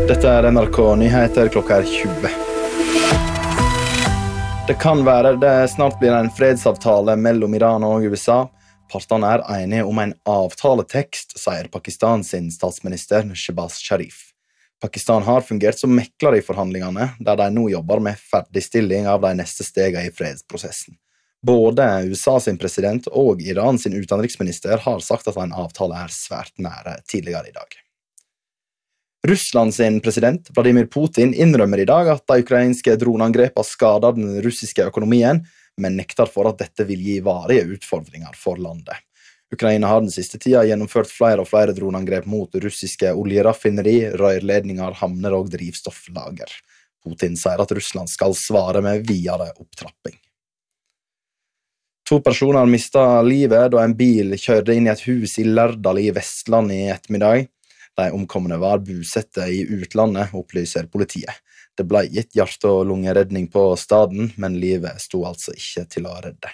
Dette NRK Nyheter, klokka 20. Det kan være det snart blir en fredsavtale mellom Iran og USA. Partene enige om en avtaletekst, sier Pakistans statsminister Shehbaz Sharif. Pakistan har fungert som mekler i forhandlingene, der de nå jobber med ferdigstilling av de neste stegene i fredsprosessen. Både USAs president og Irans utenriksminister har sagt at en avtale svært nære tidligere i dag. Russlands president Vladimir Putin innrømmer i dag at de ukrainske droneangrepene skader den russiske økonomien, men nekter for at dette vil gi varige utfordringer for landet. Ukraina har den siste tida gjennomført flere og flere droneangrep mot russiske oljeraffineri, rørledninger, havner og drivstofflager. Putin sier at Russland skal svare med videre opptrapping. 2 personer mistet livet da en bil kjørte inn i et hus i Lærdal i Vestland i ettermiddag. De omkomne var bosette i utlandet, opplyser politiet. Det ble gitt hjerte- og lungeredning på staden, men livet sto altså ikke til å redde.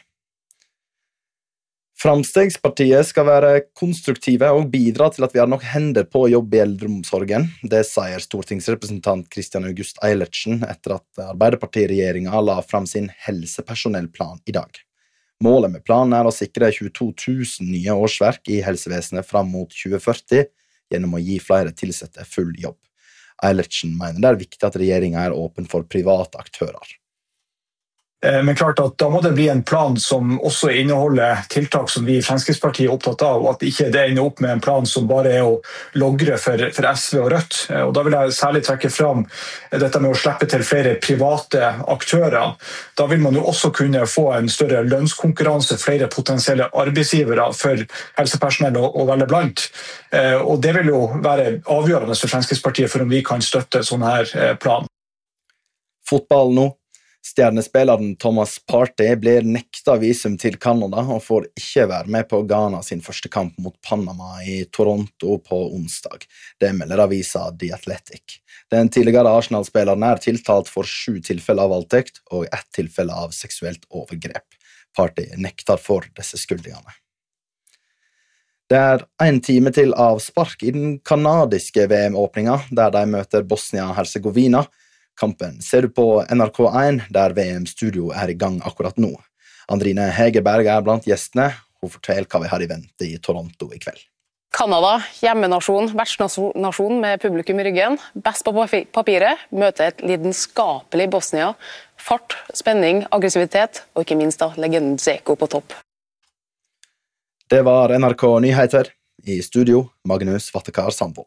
Framstegspartiet skal være konstruktive og bidra til at vi har nok hender på jobb i eldreomsorgen. Det sier stortingsrepresentant Kristian August Eilertsen etter at Arbeiderpartiregjeringen la fram sin helsepersonellplan i dag. Målet med planen å sikre 22 000 nye årsverk i helsevesenet fram mot 2040, gjennom å gi flere tilsette full jobb. Eilertsen mener det viktig at regjeringen åpen for private aktører. Men klart at da må det bli en plan som også inneholder tiltak som vi i Fremskrittspartiet opptatt av, og at ikke det ender opp med en plan som bare å logre for SV og Rødt. Og da vil jeg særlig trekke fram dette med å slippe til flere private aktører. Da vil man jo også kunne få en større lønnskonkurranse, flere potensielle arbeidsgivere for helsepersonell å velge blant. Og det vil jo være avgjørende for Fremskrittspartiet for om vi kan støtte sånn her plan. Fotball nå. Stjernespilleren Thomas Partey blir nekta visum til Canada og får ikke være med på Ghana sin første kamp mot Panama i Toronto på onsdag. Det melder avisa The Athletic. Den tidligere Arsenal-spilleren tiltalt for 7 tilfeller av voldtekt og 1 tilfelle av seksuelt overgrep. Partey nekter for disse skyldningene. Det 1 time til avspark i den kanadiske VM-åpningen, der de møter Bosnia-Herzegovina. Kampen ser du på NRK1, der VM-studio i gang akkurat nå. Andrine Hegerberg blant gjestene. Hun forteller hva vi har i vente i Toronto i kveld. Kanada, hjemmenasjon, vertsnasjon med publikum i ryggen. Best på papiret, møter et lidenskapelig Bosnia. Fart, spenning, aggressivitet, og ikke minst legenden Dzeko på topp. Det var NRK Nyheter. I studio, Magnus Vattekar Sandvold.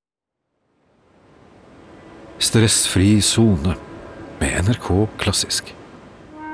Stressfri zone med NRK Klassisk.